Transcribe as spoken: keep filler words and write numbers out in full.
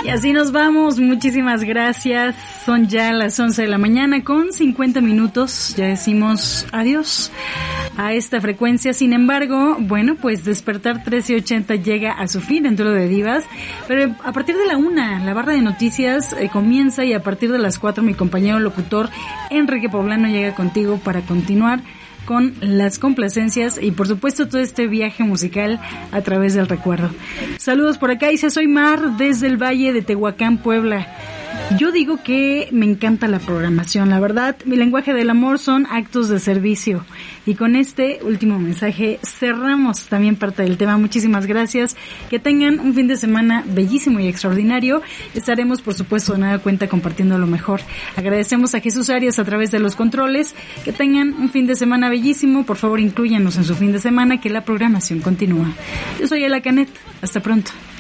Y así nos vamos, muchísimas gracias. Son ya las once de la mañana con cincuenta minutos. Ya decimos adiós a esta frecuencia. Sin embargo, bueno, pues Despertar trece ochenta llega a su fin en Duelo de Divas. Pero a partir de la una, la barra de noticias eh, comienza, y a partir de las cuatro mi compañero locutor Enrique Poblano llega contigo para continuar con las complacencias y por supuesto todo este viaje musical a través del recuerdo. Saludos por acá, dice soy Mar desde el Valle de Tehuacán, Puebla. Yo digo que me encanta la programación, la verdad, mi lenguaje del amor son actos de servicio. Y con este último mensaje cerramos también parte del tema. Muchísimas gracias, que tengan un fin de semana bellísimo y extraordinario. Estaremos por supuesto de nada cuenta compartiendo lo mejor. Agradecemos a Jesús Arias a través de los controles. Que tengan un fin de semana bellísimo, por favor inclúyanos en su fin de semana, que la programación continúa. Yo soy Ela Canet, hasta pronto.